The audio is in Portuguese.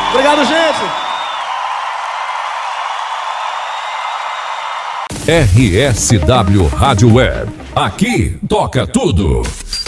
Obrigado, gente. RSW Rádio Web. Aqui toca tudo.